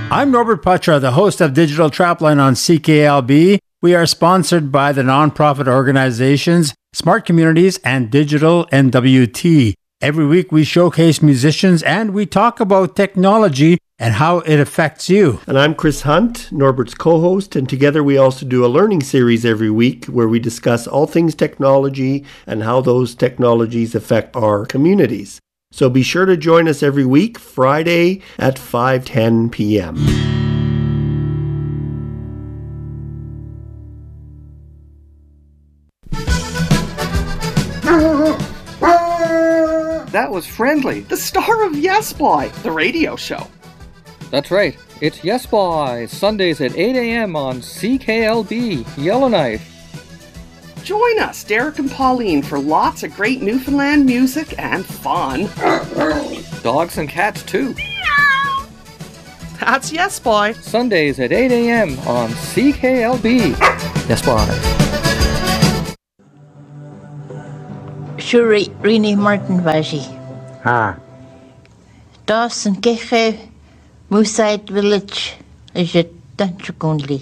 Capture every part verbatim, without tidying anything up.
I'm Norbert Patra, the host of Digital Trapline on C K L B. We are sponsored by the nonprofit organizations Smart Communities and Digital N W T. Every week we showcase musicians and we talk about technology and how it affects you. And I'm Chris Hunt, Norbert's co-host, and together we also do a learning series every week where we discuss all things technology and how those technologies affect our communities. So be sure to join us every week, Friday at five ten p.m. That was Friendly, the star of Yes Boy, the radio show. That's right. It's Yes Boy, Sundays at eight a.m. on C K L B, Yellowknife. Join us, Derek and Pauline, for lots of great Newfoundland music and fun. Dogs and cats, too. That's Yes Boy. Sundays at eight a.m. on C K L B. Yes Boy. Shuri Rini Martin Vaji. Ah. Dawson Keche, Mooside Village, is it Duntragunli.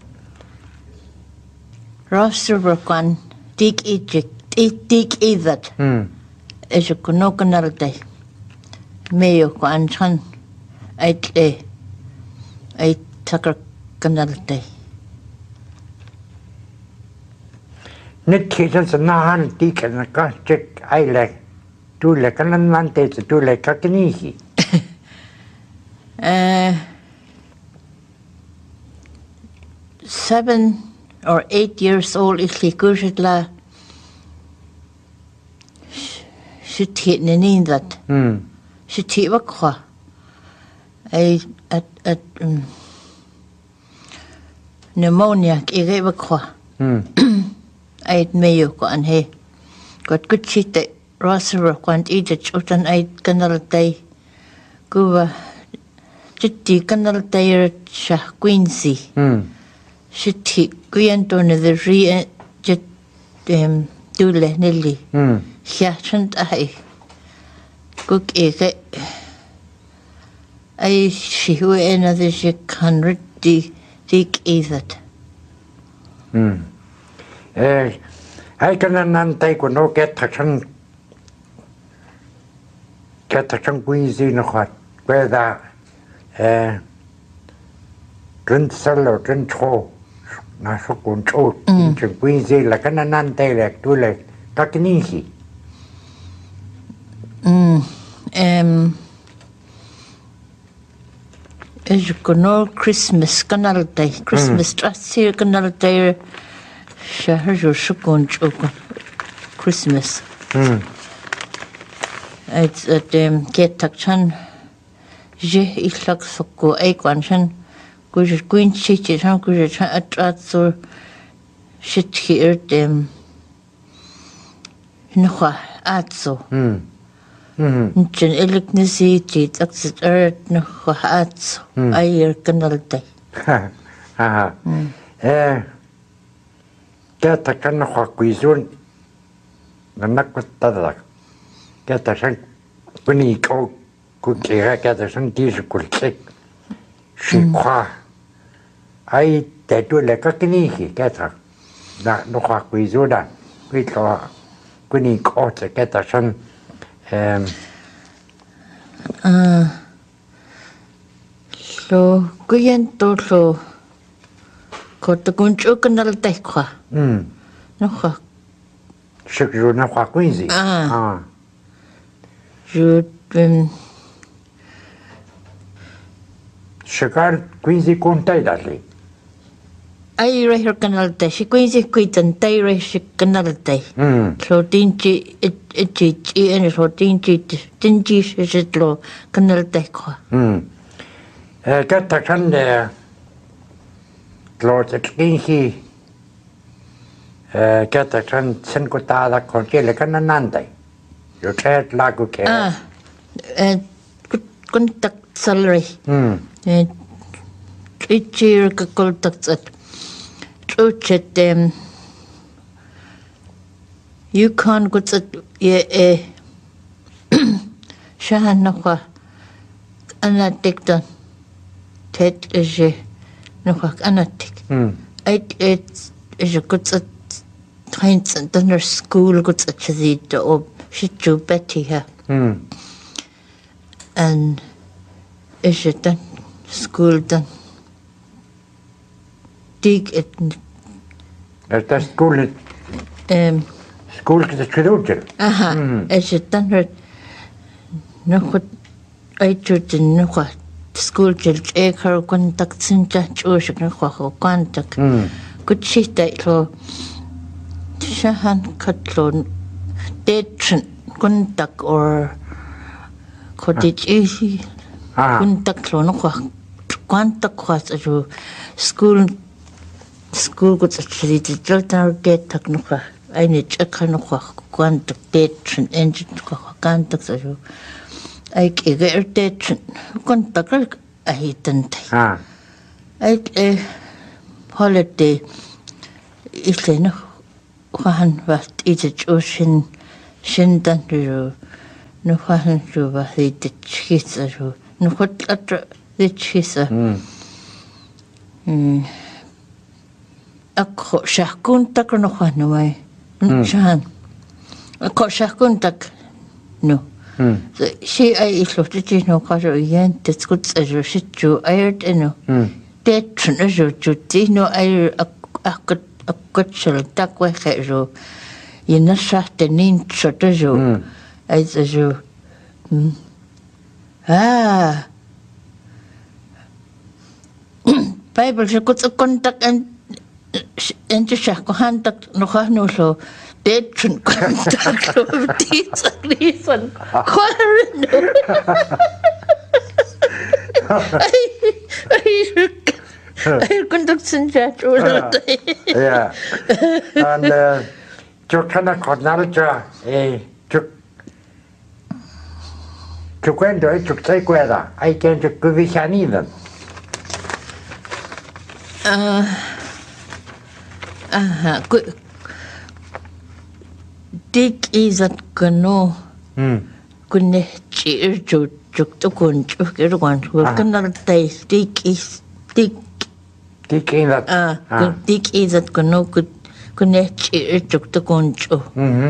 Rossrukwan, Dig Egypt, Dig Evat, Hmm. is a Kunokanalde. Mayo Kwanchan, Ait A. Ait Tucker Kanalde. Nit kitchen sa nahan di ka naka-check ay like tu le kanan mante sa tu le kakinihi. Uh, seven or eight years old, ik liep la. She teet in that. Hmm. She teet wat kwa. I at at um, pneumonia. Ik heb wat kwa. Hmm. I'd mayo ko an he. Got good shit that Rossero kwant eat utan I'd kanal day. Guva jiti kanal day sha Quincy. Hmm. Shiti Guyanton the re jet um dule nilly. Hmm. Hyachant I. Cook eke. I she who another she hundred di dig either. Hmm. Eh, ay kanan nantay ko no get taksang get taksang Quincy no kwat. Kweda eh dun salo dun cho na so kun cho in Quincy la kanan nantay lek tu lek kakinihi. Mm. Um. Is gonna Christmas canal day. Christmas dress here canal day. Shahar shukun chukun. Christmas. Hmm. It's at um get takchan. Je islak sokko ay kwanshan. Kuj queen chichi chan kuj chan atrat so shit here dem. Nwa atso. Hmm. Hmm. Nchin elecnisi tit aksit earth nwa atso. Ayer canal day. Ha ha. Eh. Kata kan nak kuizun, nak kata kata sang puni kau kukira kata sang tisu kulcek, sikwa, ai tetu leka kini hi kata, nak nak kuizudan, kuito puni kau kata sang, um, Ah, so kuyen to so. Kota kuncu kenal teh kwa. hmm, Nukwa. sikru nak kuizi. Ah. Ah. Jut um. Sikar kuizi kontai dali. Ai rehir kenal teh. Si kuisi kuitan teh reh si kenal teh. Hmm. So tinci it it it ini so tinci tinci sesitlo kenal teh kwa. Hmm. Eh, kata kan eh. Lord Kinhi kata kan sen kota la kon kele kan nandai yo ket lagu ke Ah, eh, kontak salary. hmm Eh, ichir ka kontak at truchet dem. You can't go to ye eh. Shahan nakwa. Ana tiktan. Ket is je nog wat anatik. Uit het is je goed het trains en dan naar school goed het je ziet op shit je Betty ha. En is je dan school dan dik het. Dat is school. Um, school is het gedoetje. Aha. Is je dan er nog wat uit je nog wat school church ek har contact sinja church na kho contact good shit that lo shahan katlon detchen contact or kodit easy contact lo no kho contact kho so school school good actually the total get tak no kho ai ni chak no kho contact detchen engine kho contact so ai ke detchen contact ai tante ah ai eh holiday isleno khan vast it ocean shindan ro no khan ro va it chisa ro no khot at it chisa hm akho shakun tak no khan mai shan akho shakun tak no she I is looked at you no car again, that's good as you sit you aired and dead treasure to Tino air a good a good shell duck with you. You not shot the name treasure as you. Ah, Bible she got a contact and and to shack contact no no so. Detchen contact of these reason. Quarrel. I conduct some chat. Yeah. And uh, you cannot connect eh to to quando e to sai quella. I can to give you an even. Uh, uh, good. Dik is at gano. Kunne cheer to juk to kun juk one. We're gonna taste dik is dik. Dik in that. Ah, dik is at gano could kunne cheer juk to kun juk.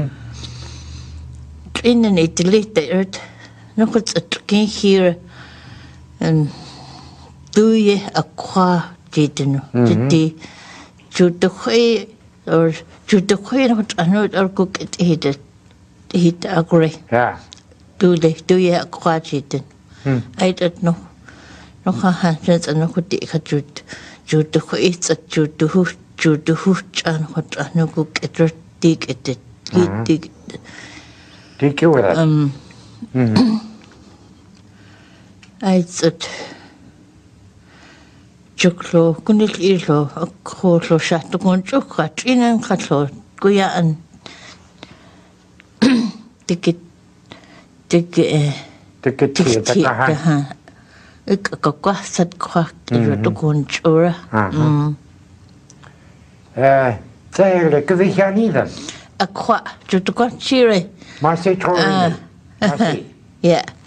In an Italy, the earth. No, it's a trucking here. And do ye a qua jitin? Jiti to the way or. To the queen of another or cook it hit it hit agree. Yeah. Do they do you have quite I don't know. No hands and no could take a jute. Jute the quaits at jute the hoof, jute the hoof, and what I no cook it or dig it. Dig it. Dig you with it. Um, I said. Juklo, kunil ilo, a kolo shat to go jukat in and catlo, guya and ticket, ticket, ticket, ticket, ha. A coquasat quack, you to go on chura. Eh, say, like the Yanida. A quack, you to go cheery. Marcy Torrey. Yeah.